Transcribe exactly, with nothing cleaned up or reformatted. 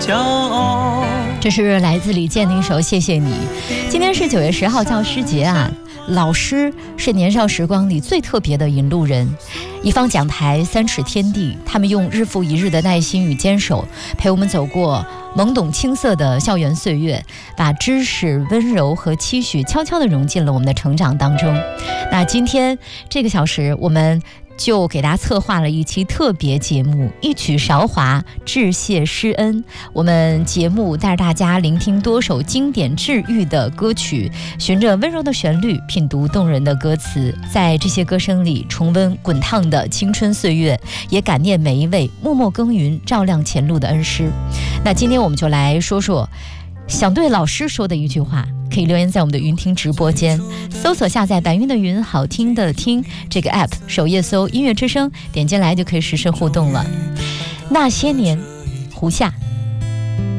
骄傲。 这是来自李健的一首《谢谢你》。今天是九月十号，教师节啊。老师是年少时光里最特别的引路人，一方讲台，三尺天地，他们用日复一日的耐心与坚守，陪我们走过懵懂青涩的校园岁月，把知识、温柔和期许悄悄地融进了我们的成长当中。那今天这个小时，我们就给大家策划了一期特别节目，一曲韶华致谢师恩。我们节目带着大家聆听多首经典治愈的歌曲，循着温柔的旋律品读动人的歌词，在这些歌声里重温滚烫的青春岁月，也感念每一位默默耕耘照亮前路的恩师。那今天我们就来说说想对老师说的一句话，可以留言在我们的云听直播间，搜索下载白云的云好听的听这个 app， 首页搜音乐之声，点进来就可以实时互动了。那些年，胡夏。